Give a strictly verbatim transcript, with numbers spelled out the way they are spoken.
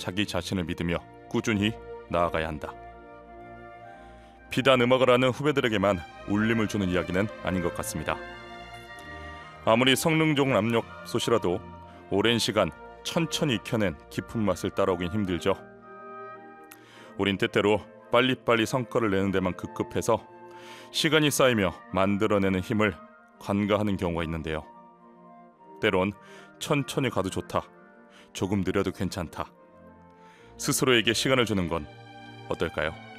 자기 자신을 믿으며 꾸준히 나아가야 한다. 비단 음악을 하는 후배들에게만 울림을 주는 이야기는 아닌 것 같습니다. 아무리 성능 좋은 압력솥이라도 오랜 시간 천천히 익혀낸 깊은 맛을 따라오긴 힘들죠. 우린 때때로 빨리빨리 성과를 내는 데만 급급해서 시간이 쌓이며 만들어내는 힘을 관가하는 경우가 있는데요. 때론 천천히 가도 좋다, 조금 느려도 괜찮다, 스스로에게 시간을 주는 건 어떨까요?